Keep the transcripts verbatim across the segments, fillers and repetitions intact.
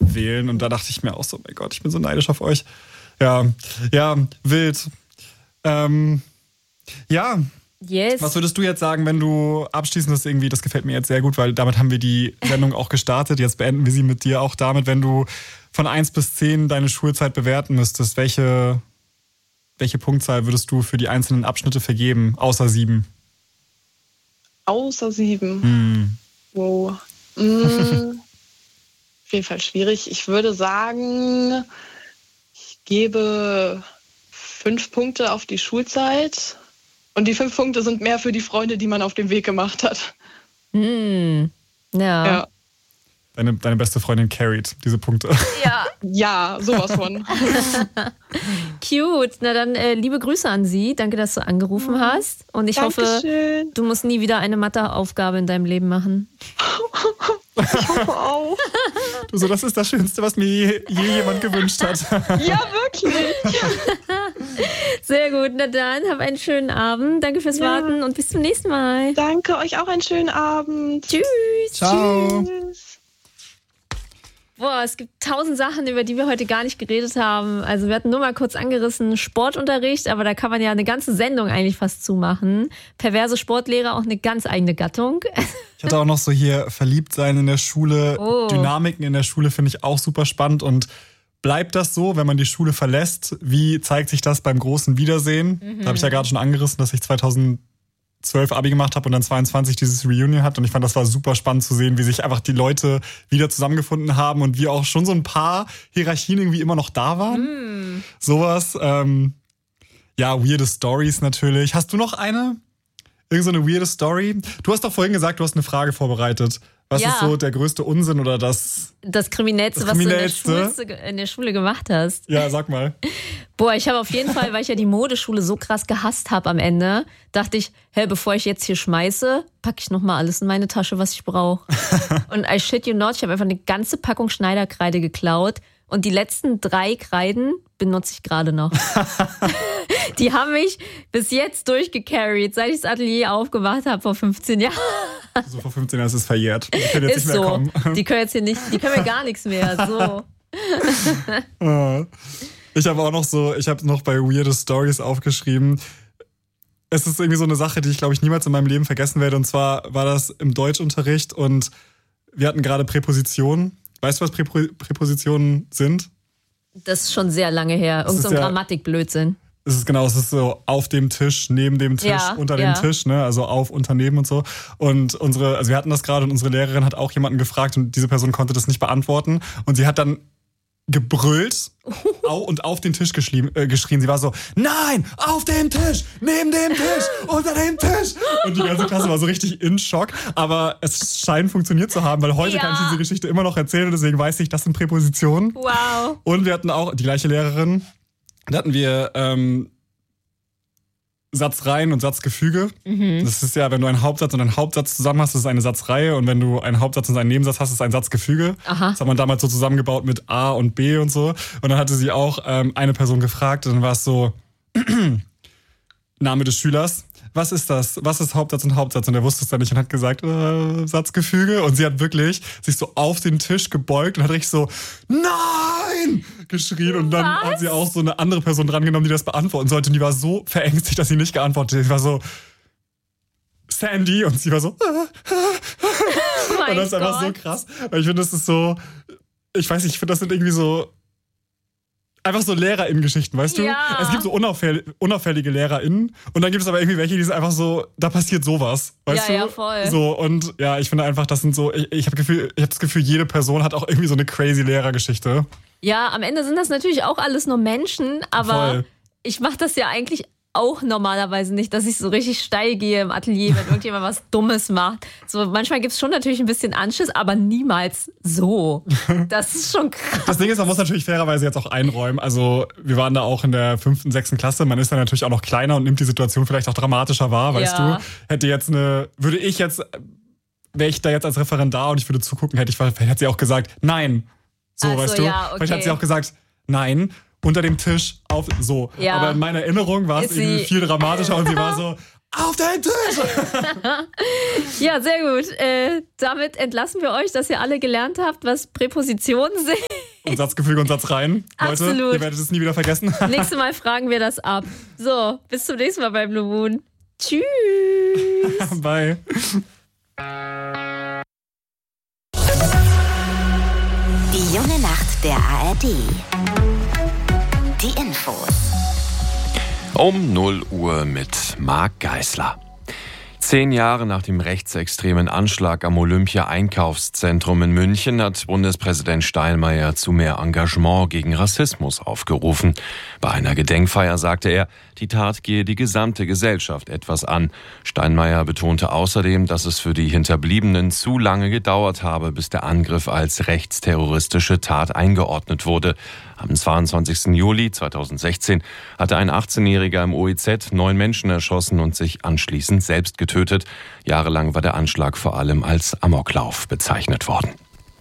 wählen. Und da dachte ich mir auch so, oh mein Gott, ich bin so neidisch auf euch. Ja, ja, wild. Ähm, ja. Yes. Was würdest du jetzt sagen, wenn du abschließend das irgendwie, das gefällt mir jetzt sehr gut, weil damit haben wir die Sendung auch gestartet. Jetzt beenden wir sie mit dir auch damit, wenn du von eins bis zehn deine Schulzeit bewerten müsstest. Welche, welche Punktzahl würdest du für die einzelnen Abschnitte vergeben, außer sieben? Außer sieben? Hm. Wow. Mm. Auf jeden Fall schwierig. Ich würde sagen, ich gebe fünf Punkte auf die Schulzeit. Und die fünf Punkte sind mehr für die Freunde, die man auf dem Weg gemacht hat. Hm. Ja. Ja. Deine, deine beste Freundin carried diese Punkte. Ja. Ja, sowas von. Cute. Na dann äh, liebe Grüße an sie. Danke, dass du angerufen hast. Und ich Dankeschön. hoffe, du musst nie wieder eine Matheaufgabe in deinem Leben machen. Ich hoffe auch. Du so, das ist das Schönste, was mir je, je jemand gewünscht hat. Ja, wirklich. Sehr gut. Na dann, hab einen schönen Abend. Danke fürs Ja. Warten und bis zum nächsten Mal. Danke, euch auch einen schönen Abend. Tschüss. Ciao. Tschüss. Boah, es gibt tausend Sachen, über die wir heute gar nicht geredet haben. Also wir hatten nur mal kurz angerissen Sportunterricht, aber da kann man ja eine ganze Sendung eigentlich fast zumachen. Perverse Sportlehrer, auch eine ganz eigene Gattung. Ich hatte auch noch so hier verliebt sein in der Schule. Oh. Dynamiken in der Schule finde ich auch super spannend. Und bleibt das so, wenn man die Schule verlässt? Wie zeigt sich das beim großen Wiedersehen? Mhm. Da habe ich ja gerade schon angerissen, dass ich zweitausendzwölf Abi gemacht habe und dann zweiundzwanzig dieses Reunion hat. Und ich fand, das war super spannend zu sehen, wie sich einfach die Leute wieder zusammengefunden haben und wie auch schon so ein paar Hierarchien irgendwie immer noch da waren. Mm. Sowas. Ähm, ja, weirde Stories natürlich. Hast du noch eine? Irgend so eine weirde Story? Du hast doch vorhin gesagt, du hast eine Frage vorbereitet. Was Ja. ist so der größte Unsinn oder das... Das Kriminellste, Das was Kriminellste. du in der, Schule, in der Schule gemacht hast. Ja, sag mal. Boah, ich habe auf jeden Fall, weil ich ja die Modeschule so krass gehasst habe am Ende, dachte ich, hey, bevor ich jetzt hier schmeiße, packe ich nochmal alles in meine Tasche, was ich brauche. Und I shit you not, ich habe einfach eine ganze Packung Schneiderkreide geklaut und die letzten drei Kreiden benutze ich gerade noch. Die haben mich bis jetzt durchgecarried, seit ich das Atelier aufgemacht habe vor fünfzehn Jahren. So vor fünfzehn Jahren ist es verjährt. Die können jetzt Ist nicht mehr so. kommen. Die können jetzt hier nicht, die können mir gar nichts mehr. So. Ich habe auch noch so, ich habe noch bei Weirde Stories aufgeschrieben. Es ist irgendwie so eine Sache, die ich, glaube ich, niemals in meinem Leben vergessen werde. Und zwar war das im Deutschunterricht und wir hatten gerade Präpositionen. Weißt du, was Präpo- Präpositionen sind? Das ist schon sehr lange her. Irgend so ein ja- Grammatikblödsinn. Es ist genau, es ist so auf dem Tisch, neben dem Tisch, Ja, unter ja. dem Tisch, ne? Also auf, unter, neben und so. Und unsere, also wir hatten das gerade und unsere Lehrerin hat auch jemanden gefragt und diese Person konnte das nicht beantworten. Und sie hat dann gebrüllt au- und auf den Tisch geschrien, äh, geschrien. Sie war so, nein, auf dem Tisch, neben dem Tisch, unter dem Tisch. Und die ganze Klasse war so richtig in Schock. Aber es scheint funktioniert zu haben, weil heute Ja. kann ich diese Geschichte immer noch erzählen und deswegen weiß ich, das sind Präpositionen. Wow. Und wir hatten auch die gleiche Lehrerin. Da hatten wir ähm, Satzreihen und Satzgefüge. Mhm. Das ist ja, wenn du einen Hauptsatz und einen Hauptsatz zusammen hast, das ist eine Satzreihe. Und wenn du einen Hauptsatz und einen Nebensatz hast, ist es ein Satzgefüge. Aha. Das hat man damals so zusammengebaut mit A und B und so. Und dann hatte sie auch ähm, eine Person gefragt und dann war es so, Name des Schülers. Was ist das? Was ist Hauptsatz und Hauptsatz? Und er wusste es dann nicht und hat gesagt, äh, Satzgefüge. Und sie hat wirklich sich so auf den Tisch gebeugt und hat richtig so, nein! geschrien. Und dann Was? hat sie auch so eine andere Person drangenommen, die das beantworten sollte. Und die war so verängstigt, dass sie nicht geantwortet hat. Sie war so, Sandy. Und sie war so, Oh mein und das ist einfach so Gott. krass. Weil ich finde, das ist so, ich weiß nicht, ich finde, das sind irgendwie so, einfach so LehrerInnen-Geschichten, weißt du? Ja. Es gibt so unauffäll- unauffällige LehrerInnen und dann gibt es aber irgendwie welche, die sind einfach so, da passiert sowas, weißt Ja, du? ja, voll. So, und ja, ich finde einfach, das sind so, ich, ich habe Gefühl, ich habe das Gefühl, jede Person hat auch irgendwie so eine crazy Lehrergeschichte. Ja, am Ende sind das natürlich auch alles nur Menschen, aber Voll. ich mache das ja eigentlich auch normalerweise nicht, dass ich so richtig steil gehe im Atelier, wenn irgendjemand was Dummes macht. So, manchmal gibt es schon natürlich ein bisschen Anschiss, aber niemals so. Das ist schon krass. Das Ding ist, man muss natürlich fairerweise jetzt auch einräumen. Also, wir waren da auch in der fünften, sechsten Klasse. Man ist dann natürlich auch noch kleiner und nimmt die Situation vielleicht auch dramatischer wahr, weißt Ja. du? Hätte jetzt eine, würde ich jetzt, wäre ich da jetzt als Referendar und ich würde zugucken, hätte ich, vielleicht hätte sie auch gesagt, nein. So, Ach so, weißt du? ja, okay. Vielleicht hat sie auch gesagt, nein, unter dem Tisch, auf, so. Ja. Aber in meiner Erinnerung war es Ist sie- irgendwie viel dramatischer und sie war so, auf den Tisch! Ja, sehr gut. Äh, damit entlassen wir euch, dass ihr alle gelernt habt, was Präpositionen sind. Und Satzgefüge und Satzreihen. Leute, Absolut. ihr werdet es nie wieder vergessen. Nächstes Mal fragen wir das ab. So, bis zum nächsten Mal bei Blue Moon. Tschüss. Bye. Die junge Nacht der A R D. Die Infos. Um null Uhr mit Marc Geisler. Zehn Jahre nach dem rechtsextremen Anschlag am Olympia-Einkaufszentrum in München hat Bundespräsident Steinmeier zu mehr Engagement gegen Rassismus aufgerufen. Bei einer Gedenkfeier sagte er, die Tat gehe die gesamte Gesellschaft etwas an. Steinmeier betonte außerdem, dass es für die Hinterbliebenen zu lange gedauert habe, bis der Angriff als rechtsterroristische Tat eingeordnet wurde. Am zweiundzwanzigsten Juli zweitausendsechzehn hatte ein achtzehnjähriger im O E Z neun Menschen erschossen und sich anschließend selbst getötet. Jahrelang war der Anschlag vor allem als Amoklauf bezeichnet worden.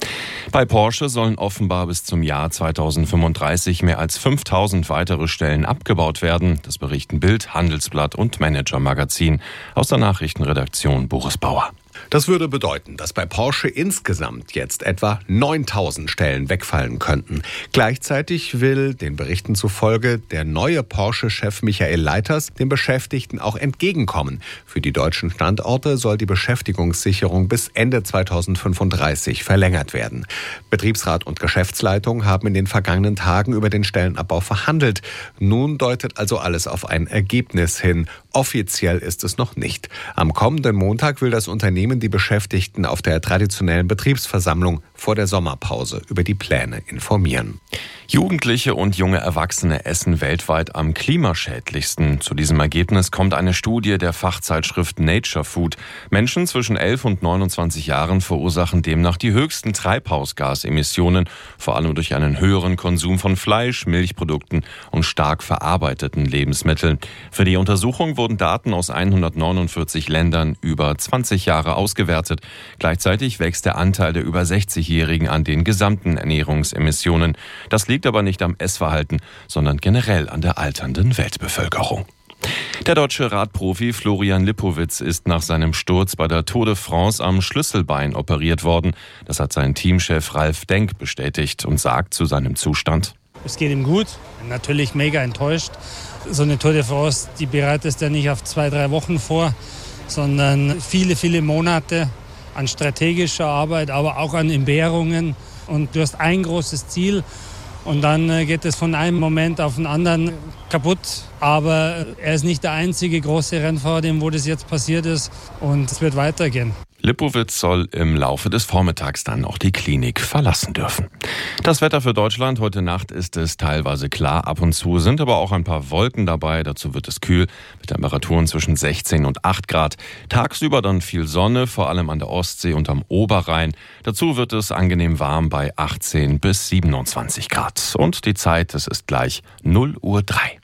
Bei Porsche sollen offenbar bis zum Jahr zweitausendfünfunddreißig mehr als fünftausend weitere Stellen abgebaut werden. Das berichten Bild, Handelsblatt und Manager Magazin. Aus der Nachrichtenredaktion Boris Bauer. Das würde bedeuten, dass bei Porsche insgesamt jetzt etwa neuntausend Stellen wegfallen könnten. Gleichzeitig will, den Berichten zufolge, der neue Porsche-Chef Michael Leiters den Beschäftigten auch entgegenkommen. Für die deutschen Standorte soll die Beschäftigungssicherung bis Ende zweitausendfünfunddreißig verlängert werden. Betriebsrat und Geschäftsleitung haben in den vergangenen Tagen über den Stellenabbau verhandelt. Nun deutet also alles auf ein Ergebnis hin. Offiziell ist es noch nicht. Am kommenden Montag will das Unternehmen die Beschäftigten auf der traditionellen Betriebsversammlung vor der Sommerpause über die Pläne informieren. Jugendliche und junge Erwachsene essen weltweit am klimaschädlichsten. Zu diesem Ergebnis kommt eine Studie der Fachzeitschrift Nature Food. Menschen zwischen elf und neunundzwanzig Jahren verursachen demnach die höchsten Treibhausgasemissionen, vor allem durch einen höheren Konsum von Fleisch, Milchprodukten und stark verarbeiteten Lebensmitteln. Für die Untersuchung wurden Daten aus hundertneunundvierzig Ländern über zwanzig Jahre ausgewertet. Gleichzeitig wächst der Anteil der über sechzigjährigen an den gesamten Ernährungsemissionen. Das liegt aber nicht am Essverhalten, sondern generell an der alternden Weltbevölkerung. Der deutsche Radprofi Florian Lipowitz ist nach seinem Sturz bei der Tour de France am Schlüsselbein operiert worden. Das hat sein Teamchef Ralf Denk bestätigt und sagt zu seinem Zustand: Es geht ihm gut, natürlich mega enttäuscht. So eine Tour de France, die bereitest du ja nicht auf zwei, drei Wochen vor, sondern viele, viele Monate an strategischer Arbeit, aber auch an Entbehrungen. Und du hast ein großes Ziel und dann geht es von einem Moment auf den anderen kaputt. Aber er ist nicht der einzige große Rennfahrer, dem wo das jetzt passiert ist, und es wird weitergehen. Lipowitz soll im Laufe des Vormittags dann auch die Klinik verlassen dürfen. Das Wetter für Deutschland: Heute Nacht ist es teilweise klar, ab und zu sind aber auch ein paar Wolken dabei. Dazu wird es kühl mit Temperaturen zwischen sechzehn und acht Grad. Tagsüber dann viel Sonne, vor allem an der Ostsee und am Oberrhein. Dazu wird es angenehm warm bei achtzehn bis siebenundzwanzig Grad. Und die Zeit, es ist gleich null Uhr drei.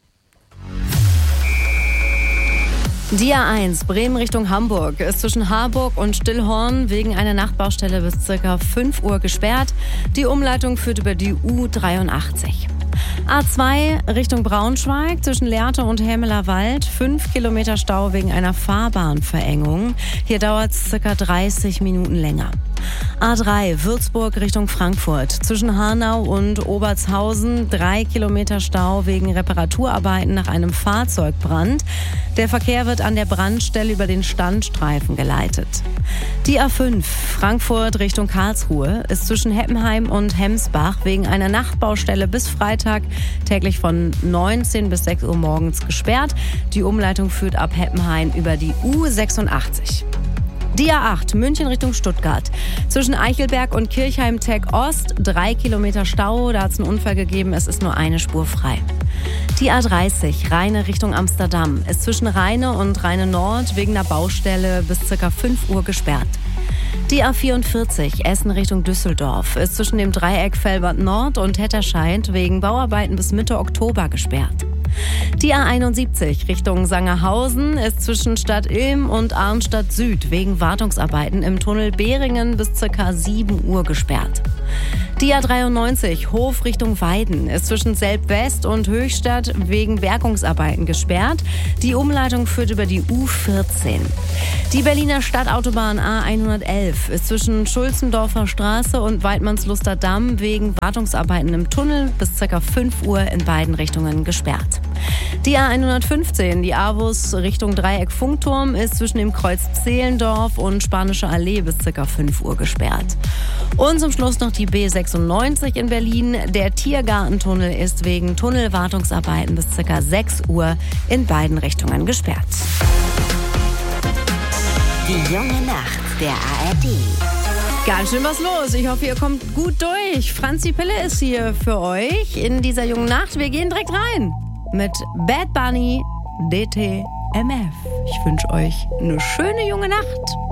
Die A eins Bremen Richtung Hamburg ist zwischen Harburg und Stillhorn wegen einer Nachtbaustelle bis ca. fünf Uhr gesperrt. Die Umleitung führt über die U dreiundachtzig. A zwei Richtung Braunschweig zwischen Lehrte und Hämeler Wald. fünf Kilometer Stau wegen einer Fahrbahnverengung. Hier dauert es ca. dreißig Minuten länger. A drei Würzburg Richtung Frankfurt zwischen Hanau und Obertshausen. drei Kilometer Stau wegen Reparaturarbeiten nach einem Fahrzeugbrand. Der Verkehr wird an der Brandstelle über den Standstreifen geleitet. Die A fünf Frankfurt Richtung Karlsruhe ist zwischen Heppenheim und Hemsbach wegen einer Nachtbaustelle bis Freitag täglich von neunzehn bis sechs Uhr morgens gesperrt. Die Umleitung führt ab Heppenheim über die U sechsundachtzig. Die A acht München Richtung Stuttgart zwischen Eichelberg und Kirchheim-Tech Ost. Drei Kilometer Stau, da hat es einen Unfall gegeben, es ist nur eine Spur frei. Die A dreißig Rheine Richtung Amsterdam ist zwischen Rheine und Rheine Nord wegen der Baustelle bis ca. fünf Uhr gesperrt. Die A vierundvierzig Essen Richtung Düsseldorf ist zwischen dem Dreieck Velbert Nord und Hetterscheid wegen Bauarbeiten bis Mitte Oktober gesperrt. Die A einundsiebzig Richtung Sangerhausen ist zwischen Stadt Ilm und Arnstadt Süd wegen Wartungsarbeiten im Tunnel Behringen bis ca. sieben Uhr gesperrt. Die A dreiundneunzig, Hof Richtung Weiden, ist zwischen Selb-West und Höchstadt wegen Bergungsarbeiten gesperrt. Die Umleitung führt über die U vierzehn. Die Berliner Stadtautobahn A hundertelf ist zwischen Schulzendorfer Straße und Weidmannsluster Damm wegen Wartungsarbeiten im Tunnel bis ca. fünf Uhr in beiden Richtungen gesperrt. Die A hundertfünfzehn, die A-Bus Richtung Dreieck-Funkturm, ist zwischen dem Kreuz Zehlendorf und Spanische Allee bis ca. fünf Uhr gesperrt. Und zum Schluss noch die B sechsundneunzig in Berlin. Der Tiergartentunnel ist wegen Tunnelwartungsarbeiten bis ca. sechs Uhr in beiden Richtungen gesperrt. Die junge Nacht der A R D. Ganz schön was los. Ich hoffe, ihr kommt gut durch. Franzi Pille ist hier für euch in dieser jungen Nacht. Wir gehen direkt rein mit Bad Bunny D T M F. Ich wünsche euch eine schöne junge Nacht.